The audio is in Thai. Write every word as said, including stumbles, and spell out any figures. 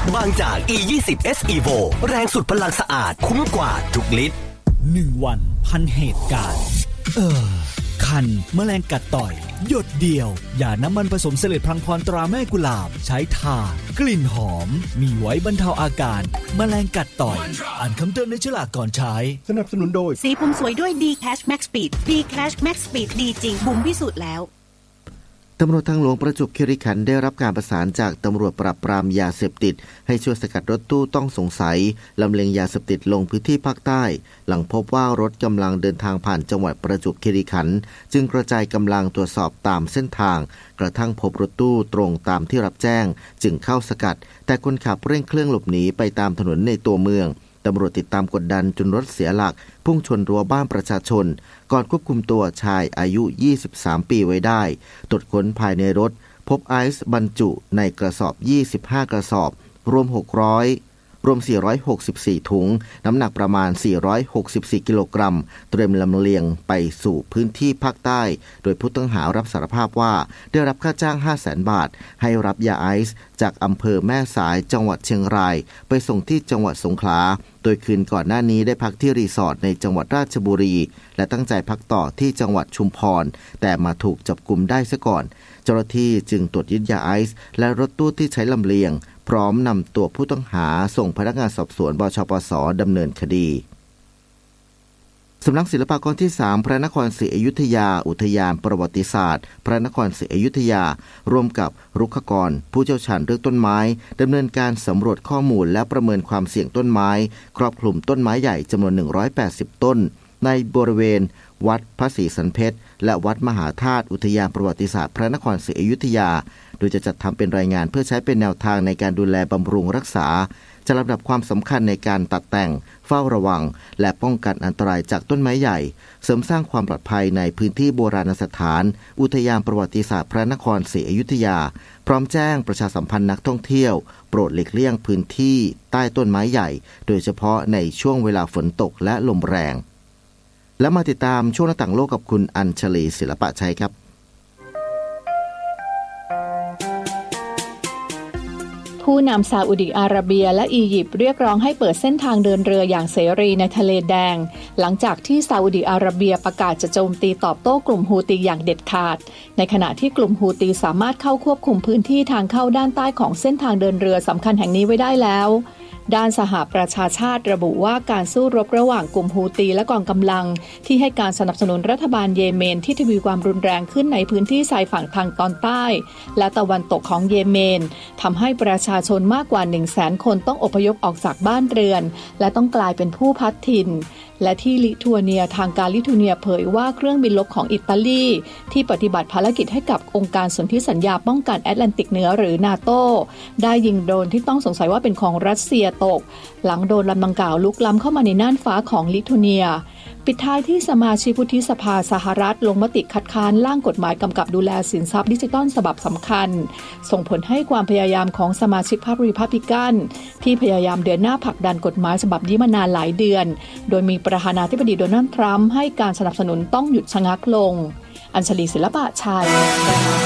บางจาก อี ยี่สิบ เอส Evo แรงสุดพลังสะอาดคุ้มกว่าทุกลิตรหนึ่งวันพันเหตุการณ์เออคันแมลงกัดต่อยหยดเดียวอย่าน้ำมันผสมเสลดพลังพรตราแม่กุหลาบใช้ทากลิ่นหอมมีไว้บรรเทาอาการแมลงกัดต่อยอ่านคำเตือนในฉลากก่อนใช้สนับสนุนโดยสีผมสวยด้วย D-Cash Max Speed D-Cash Max Speed ดีจริงบุ๋มพิสูจน์แล้วตำรวจทางหลวงประจวบคีรีขันธ์ได้รับการประสานจากตำรวจปราบปรามยาเสพติดให้ช่วยสกัดรถตู้ต้องสงสัยลำเลียงยาเสพติดลงพื้นที่ภาคใต้หลังพบว่ารถกำลังเดินทางผ่านจังหวัดประจวบคีรีขันธ์จึงกระจายกำลังตรวจสอบตามเส้นทางกระทั่งพบรถตู้ตรงตามที่รับแจ้งจึงเข้าสกัดแต่คนขับเร่งเครื่องหลบหนีไปตามถนนในตัวเมืองตำรวจติดตามกดดันจนรถเสียหลักพุ่งชนรั้วบ้านประชาชนก่อนควบคุมตัวชายอายุยี่สิบสามปีไว้ได้ตรวจค้นภายในรถพบไอซ์บรรจุในกระสอบยี่สิบห้ากระสอบรวมหกร้อยรวมสี่ร้อยหกสิบสี่ถุงน้ำหนักประมาณสี่ร้อยหกสิบสี่กิโลกรัมเตรียมลำเลียงไปสู่พื้นที่ภาคใต้โดยผู้ต้องหารับสารภาพว่าได้รับค่าจ้าง ห้าแสน บาทให้รับยาไอซ์จากอำเภอแม่สายจังหวัดเชียงรายไปส่งที่จังหวัดสงขลาโดยคืนก่อนหน้านี้ได้พักที่รีสอร์ทในจังหวัดราชบุรีและตั้งใจพักต่อที่จังหวัดชุมพรแต่มาถูกจับกุมได้ซะก่อนเจ้าหน้าที่จึงตรวจยึดยาไอซ์และรถตู้ที่ใช้ลำเลียงพร้อมนำตัวผู้ต้องหาส่งพนักงานสอบสวนบชปสดำเนินคดีสำนักศิลปากรที่สามพระนครศรีอยุธยาอุทยานประวัติศาสตร์พระนครศรีอยุธยาร่วมกับรุกขกรผู้เชี่ยวชาญเรื่องต้นไม้ดำเนินการสำรวจข้อมูลและประเมินความเสี่ยงต้นไม้ครอบคลุมต้นไม้ใหญ่จำนวนหนึ่งร้อยแปดสิบต้นในบริเวณวัดพระศรีสันเพชรและวัดมหาธาตุอุทยานประวัติศาสตร์พระนครศรีอยุธยาโดยจะจัดทำเป็นรายงานเพื่อใช้เป็นแนวทางในการดูแลบำรุงรักษาจะลำดับความสำคัญในการตัดแต่งเฝ้าระวังและป้องกันอันตรายจากต้นไม้ใหญ่เสริมสร้างความปลอดภัยในพื้นที่โบราณสถานอุทยานประวัติศาสตร์พระนครศรีอยุธยาพร้อมแจ้งประชาสัมพันธ์นักท่องเที่ยวโปรดหลีกเลี่ยงพื้นที่ใต้ต้นไม้ใหญ่โดยเฉพาะในช่วงเวลาฝนตกและลมแรงและมาติดตามช่วงหน้าต่างโลกกับคุณอัญชลีศิลปะชัยครับผู้นำซาอุดิอาระเบียและอียิปต์เรียกร้องให้เปิดเส้นทางเดินเรืออย่างเสรีในทะเลแดงหลังจากที่ซาอุดิอาระเบียประกาศจะโจมตีตอบโต้กลุ่มฮูตีอย่างเด็ดขาดในขณะที่กลุ่มฮูตีสามารถเข้าควบคุมพื้นที่ทางเข้าด้านใต้ของเส้นทางเดินเรือสำคัญแห่งนี้ไว้ได้แล้วด้านสหประชาชาติระบุว่าการสู้รบระหว่างกลุ่มฮูตีและกองกำลังที่ให้การสนับสนุนรัฐบาลเยเมนที่ทวีความรุนแรงขึ้นในพื้นที่ชายฝั่งทางตอนใต้และตะวันตกของเยเมนทำให้ประชาชนมากกว่า หนึ่งแสน คนต้องอพยพออกจากบ้านเรือนและต้องกลายเป็นผู้พัดถิ่นและที่ลิทัวเนียทางการลิทัวเนียเผยว่าเครื่องบินรบของอิตาลีที่ปฏิบัติภารกิจให้กับองค์การสนธิสัญญาป้องกันแอตแลนติกเหนือหรือนาโตได้ยิงโดรนที่ต้องสงสัยว่าเป็นของรัสเซียตกหลังโดรนลำดังกล่าวลุกล้ำเข้ามาในน่านฟ้าของลิทัวเนียปิดท้ายที่สมาชิกวุฒิสภาสหรัฐลงมติคัดค้านร่างกฎหมายกำกับดูแลสินทรัพย์ดิจิทัลฉบับสำคัญส่งผลให้ความพยายามของสมาชิกพรรครีพับลิกันที่พยายามเดินหน้าผลักดันกฎหมายฉบับนี้มานานหลายเดือนโดยมีประธานาธิบดีโดนัลด์ทรัมป์ให้การสนับสนุนต้องหยุดชะงักลงอัญชลีศิลปะชัย